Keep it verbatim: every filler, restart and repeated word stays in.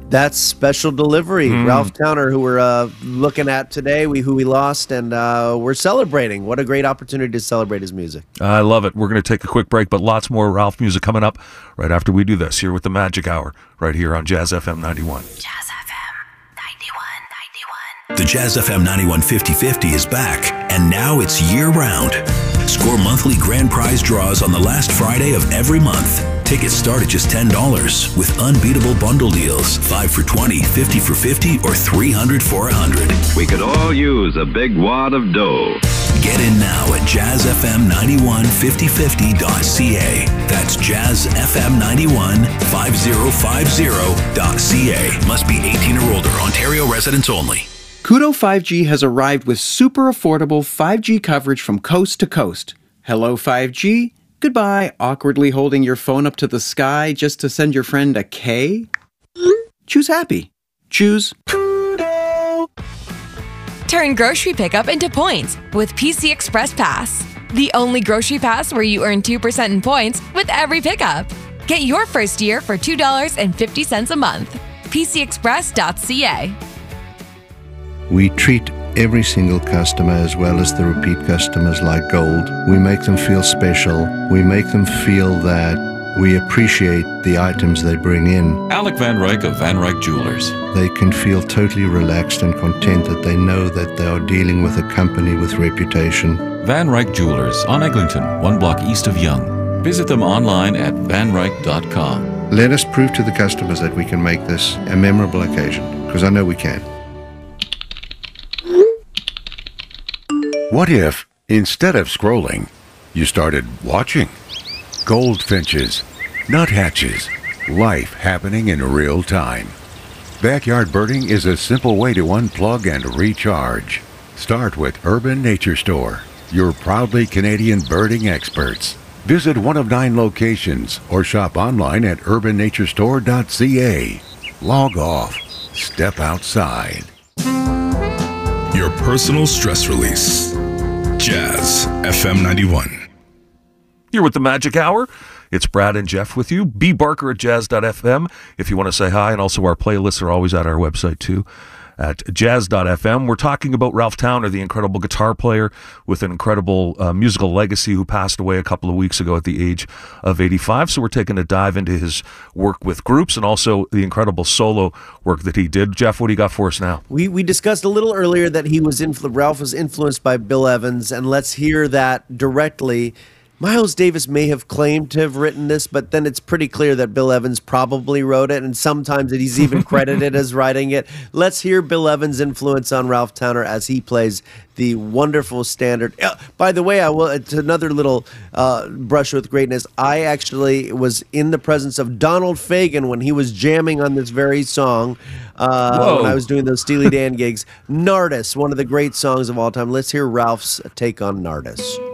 That's Special Delivery, Mm. Ralph Towner, who we're uh, looking at today, we who we lost, and uh, we're celebrating. What a great opportunity to celebrate his music. I love it. We're going to take a quick break, but lots more Ralph music coming up right after we do this here with the Magic Hour right here on Jazz F M ninety-one. Jazz F M ninety-one, ninety-one. The Jazz F M ninety-one fifty fifty is back, and now it's year-round. Score monthly grand prize draws on the last Friday of every month. Tickets start at just ten dollars with unbeatable bundle deals. five for twenty, fifty for fifty, or three hundred for one hundred. We could all use a big wad of dough. Get in now at jazz f m ninety-one fifty fifty dot c a. That's jazz f m ninety-one fifty fifty dot c a. Must be eighteen or older. Ontario residents only. Koodo five G has arrived with super affordable five G coverage from coast to coast. Hello five G. Goodbye, awkwardly holding your phone up to the sky just to send your friend a K? Choose happy. Choose Koodo. Turn grocery pickup into points with P C Express Pass. The only grocery pass where you earn two percent in points with every pickup. Get your first year for two dollars and fifty cents a month. p c express dot c a. We treat every single customer as well as the repeat customers like gold. We make them feel special. We make them feel that we appreciate the items they bring in. Alec Van Ryk of Van Ryk Jewelers. They can feel totally relaxed and content that they know that they are dealing with a company with reputation. Van Ryk Jewelers on Eglinton, one block east of Yonge. Visit them online at van ryk dot com. Let us prove to the customers that we can make this a memorable occasion, because I know we can. What if, instead of scrolling, you started watching? Goldfinches, nuthatches, life happening in real time. Backyard birding is a simple way to unplug and recharge. Start with Urban Nature Store, your proudly Canadian birding experts. Visit one of nine locations or shop online at urban nature store dot c a. Log off. Step outside. Your personal stress release. Jazz F M ninety-one. Here with the Magic Hour. It's Brad and Jeff with you. B. Barker at jazz dot f m if you want to say hi. And also our playlists are always at our website too, at jazz dot f m. We're talking about Ralph Towner, the incredible guitar player with an incredible uh, musical legacy who passed away a couple of weeks ago at the age of eighty-five. So we're taking a dive into his work with groups and also the incredible solo work that he did. Jeff, what do you got for us now? We we discussed a little earlier that he was influ- Ralph was influenced by Bill Evans, and let's hear that directly. Miles Davis may have claimed to have written this, but then it's pretty clear that Bill Evans probably wrote it, and sometimes he's even credited as writing it. Let's hear Bill Evans' influence on Ralph Towner as he plays the wonderful standard. Uh, by the way, I will. It's another little uh, brush with greatness. I actually was in the presence of Donald Fagen when he was jamming on this very song uh, when I was doing those Steely Dan gigs. Nardis, one of the great songs of all time. Let's hear Ralph's take on Nardis.